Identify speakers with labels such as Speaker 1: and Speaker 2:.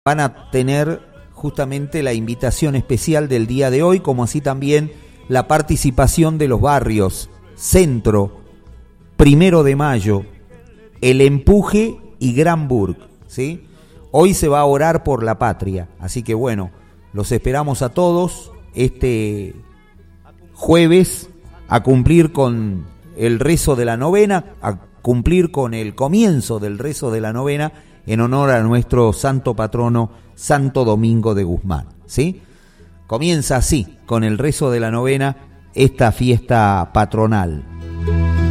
Speaker 1: van a tener justamente la invitación especial del día de hoy, como así también la participación de los barrios Centro, 1 de Mayo, El Empuje y Granburg, ¿sí? Hoy se va a orar por la patria, así que bueno, los esperamos a todos este jueves a cumplir con el rezo de la novena, a cumplir con el comienzo del rezo de la novena en honor a nuestro santo patrono Santo Domingo de Guzmán, ¿sí? Comienza así, con el rezo de la novena, esta fiesta patronal.